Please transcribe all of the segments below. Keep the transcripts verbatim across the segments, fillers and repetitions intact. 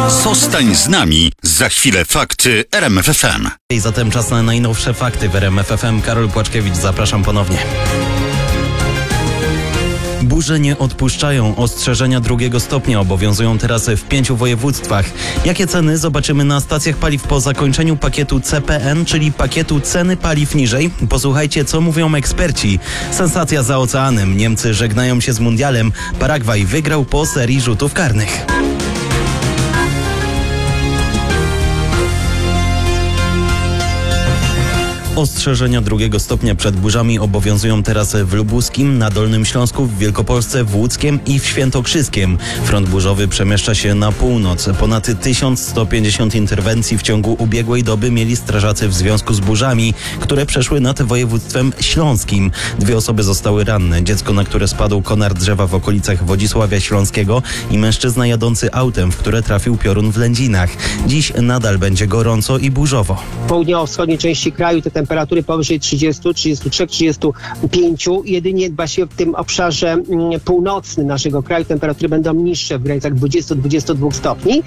Zostań z nami. Za chwilę fakty R M F F M. I zatem czas na najnowsze fakty w R M F F M. Karol Płaczkiewicz, zapraszam ponownie. Burze nie odpuszczają. Ostrzeżenia drugiego stopnia obowiązują teraz w pięciu województwach. Jakie ceny zobaczymy na stacjach paliw po zakończeniu pakietu C P N, czyli pakietu ceny paliw niżej? Posłuchajcie, co mówią eksperci. Sensacja za oceanem. Niemcy żegnają się z mundialem. Paragwaj wygrał po serii rzutów karnych. Ostrzeżenia drugiego stopnia przed burzami obowiązują teraz w Lubuskim, na Dolnym Śląsku, w Wielkopolsce, w Łódzkiem i w Świętokrzyskiem. Front burzowy przemieszcza się na północ. Ponad tysiąc sto pięćdziesiąt interwencji w ciągu ubiegłej doby mieli strażacy w związku z burzami, które przeszły nad województwem śląskim. Dwie osoby zostały ranne. Dziecko, na które spadł konar drzewa w okolicach Wodzisławia Śląskiego i mężczyzna jadący autem, w które trafił piorun w Lędzinach. Dziś nadal będzie gorąco i burzowo. W południowo-wschodniej części kraju te temperatury powyżej trzydziestu, trzydziestu trzech, trzydziestu pięciu. Jedynie właśnie w tym obszarze mm, północnym naszego kraju temperatury będą niższe w granicach dwudziestu do dwudziestu dwóch stopni.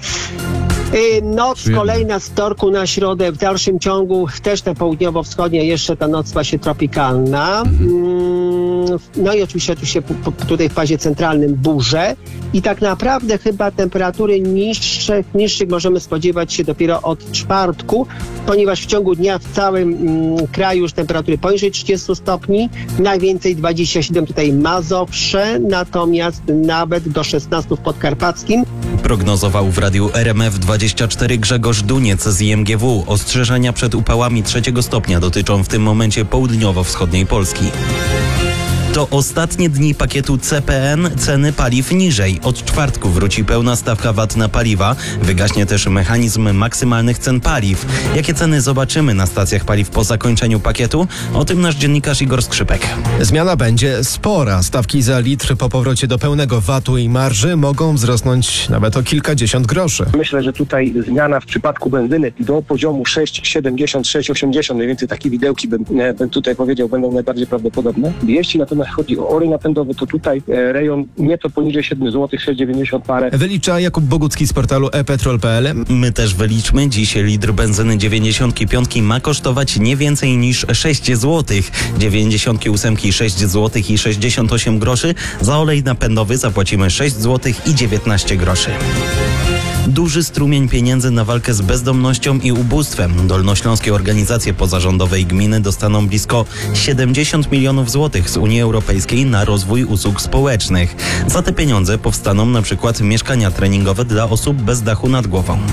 Noc kolejna z wtorku na środę w dalszym ciągu też na południowo-wschodniej jeszcze ta noc ma się tropikalna. No i oczywiście, oczywiście tutaj w fazie centralnym burze i tak naprawdę chyba temperatury niższych, niższych możemy spodziewać się dopiero od czwartku, ponieważ w ciągu dnia w całym mm, kraju już temperatury poniżej trzydziestu stopni, najwięcej dwadzieścia siedem tutaj Mazowsze, natomiast nawet do szesnastu w Podkarpackim. Prognozował w radiu R M F dwadzieścia cztery Grzegorz Duniec z I M G W. Ostrzeżenia przed upałami trzeciego stopnia dotyczą w tym momencie południowo-wschodniej Polski. To ostatnie dni pakietu C P N, ceny paliw niżej. Od czwartku wróci pełna stawka V A T na paliwa. Wygaśnie też mechanizm maksymalnych cen paliw. Jakie ceny zobaczymy na stacjach paliw po zakończeniu pakietu? O tym nasz dziennikarz Igor Skrzypek. Zmiana będzie spora. Stawki za litr po powrocie do pełnego V A T u i marży mogą wzrosnąć nawet o kilkadziesiąt groszy. Myślę, że tutaj zmiana w przypadku benzyny do poziomu sześć siedemdziesiąt, sześć osiemdziesiąt, mniej więcej takie widełki bym, bym tutaj powiedział, będą najbardziej prawdopodobne. Jeśli natomiast chodzi o olej napędowy, to tutaj e, rejon nieco poniżej siedem złotych, sześć dziewięćdziesiąt parę. Wylicza Jakub Bogucki z portalu e petrol kropka p l. My też wyliczmy. Dziś litr benzyny dziewięćdziesiąt pięć ma kosztować nie więcej niż sześć złotych. dziewięćdziesiąt osiem sześć złotych i sześćdziesiąt osiem groszy. Za olej napędowy zapłacimy sześć złotych i dziewiętnaście groszy. Duży strumień pieniędzy na walkę z bezdomnością i ubóstwem. Dolnośląskie organizacje pozarządowe i gminy dostaną blisko siedemdziesiąt milionów złotych z Unii Europejskiej na rozwój usług społecznych. Za te pieniądze powstaną na przykład mieszkania treningowe dla osób bez dachu nad głową.